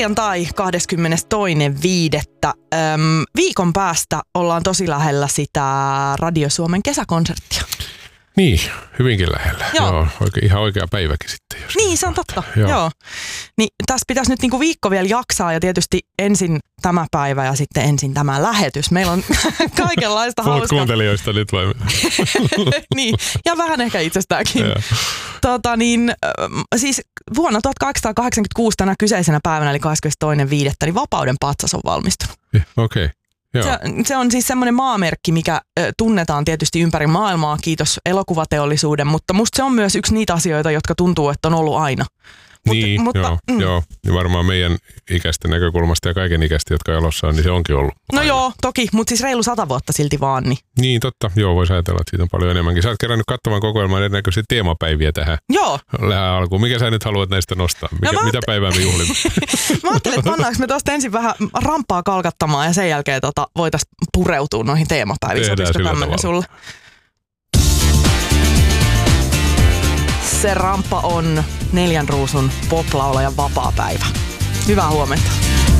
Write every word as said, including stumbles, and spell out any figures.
Perjantai kahdeskymmenestoinen viidettä Öm, viikon päästä ollaan tosi lähellä sitä Radio Suomen kesäkonserttia. Niin, hyvinkin lähellä. Joo. Joo, oikein, ihan oikea päiväkin sitten. Jos Niin, se on totta. Joo. Joo. Niin, tässä pitäisi nyt niinku viikko vielä jaksaa ja tietysti ensin tämä päivä ja sitten ensin tämä lähetys. Meillä on kaikenlaista Puhut hauskaa. kuuntelijoista nyt vai? Niin, ja vähän ehkä itsestäänkin. Tota niin, äh, siis vuonna tuhatkahdeksansataakahdeksankymmentäkuusi tänä kyseisenä päivänä, eli kahdeskymmenestoinen viidettä niin Vapauden patsas on valmistunut. Okei. Okay. Se, se on siis semmoinen maamerkki, mikä ö, tunnetaan tietysti ympäri maailmaa, kiitos elokuvateollisuuden, mutta musta se on myös yksi niitä asioita, jotka tuntuu, että on ollut aina. Mut, Niin, mutta, joo, mm. joo. Ja varmaan meidän ikäisten näkökulmasta ja kaiken ikäisten, jotka elossa on, niin se onkin ollut. No aina. joo, toki, mutta siis reilu sata vuotta silti vaan. Niin, Niin, totta. Joo, voisi ajatella, että siitä on paljon enemmänkin. Sä oot kerännyt katsomaan kokoelman erinäköisiä teemapäiviä tähän joo. lähän alkuun. Mikä sä nyt haluat näistä nostaa? Mikä, No mä mitä ajattel- päivää me juhlimme? Mä ajattelin, että pannaanko me tuosta ensin vähän rampaa kalkattamaan ja sen jälkeen tota, voitaisiin pureutua noihin teemapäiviin. Tehdään Sopisiko sillä tämmönen tavalla. sulle? Se ramppa on neljän ruusun poplaulajan vapaapäivä. Hyvää huomenta.